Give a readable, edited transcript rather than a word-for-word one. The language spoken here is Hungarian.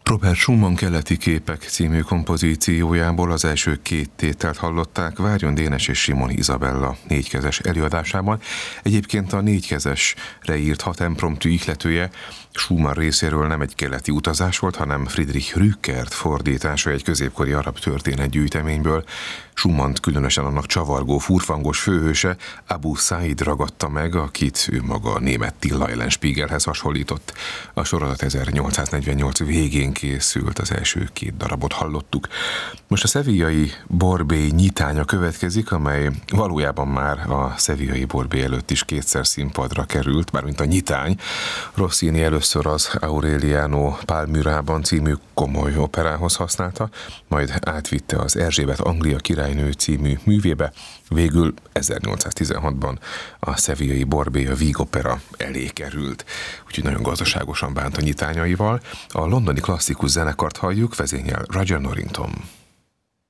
Robert Schumann Keleti képek című kompozíciójából az első két tételt hallották Várjon Dénes és Simon Izabella négykezes előadásában. Egyébként a négykezesre írt 6 impromptu ihletője Schumann részéről nem egy keleti utazás volt, hanem Friedrich Rückert fordítása egy középkori arab történetgyűjteményből. Schumannt különösen annak csavargó, furfangos főhőse Abu Said ragadta meg, akit ő maga a német Tilla Eulenspiegelhez hasonlított. A sorozat 1848 végén készült, az első 2 darabot hallottuk. Most a sevillai Borbély nyitánya következik, amely valójában már a sevillai Borbély előtt is 2-szer színpadra került, mármint a nyitány. Rossini először az Aureliano Palmyrában című komoly operához használta, majd átvitte az Erzsébet Anglia királynő című művébe, végül 1816-ban a sevillai Borbély a Víg Opera elé került. Úgyhogy nagyon gazdaságosan bánt a nyitányaival. A londoni klasszikus zenekart halljuk, vezényel Roger Norrington.